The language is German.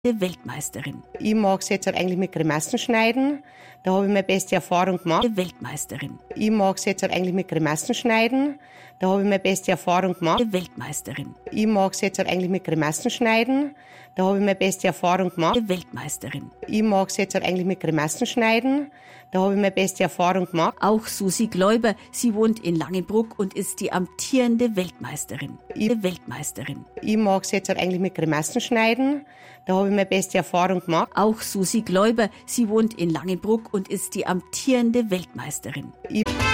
Weltmeisterin. Ich mag es jetzt halt eigentlich mit Grimassen schneiden. Da habe ich meine beste Erfahrung gemacht. Weltmeisterin. Ich mag es jetzt halt eigentlich mit Grimassen schneiden. Da habe ich meine beste Erfahrung gemacht. Weltmeisterin. Ich mag es jetzt halt eigentlich mit Grimassen schneiden. Da habe ich meine beste Erfahrung gemacht. Weltmeisterin. Ich mag es jetzt halt eigentlich mit Grimassen schneiden. Da habe ich meine beste Erfahrung gemacht. Auch Susi Gläuber, sie wohnt in Langenbruck und ist die amtierende Weltmeisterin. Weltmeisterin. Ich mag es jetzt halt eigentlich mit Grimassen schneiden. Da habe ich meine beste Erfahrung gemacht. Auch Susi Gläuber, sie wohnt in Langenbruck und ist die amtierende Weltmeisterin.